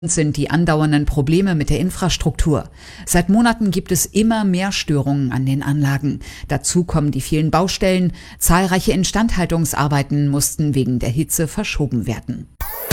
Sind die andauernden Probleme mit der Infrastruktur. Seit Monaten gibt es immer mehr Störungen an den Anlagen. Dazu kommen die vielen Baustellen. Zahlreiche Instandhaltungsarbeiten mussten wegen der Hitze verschoben werden.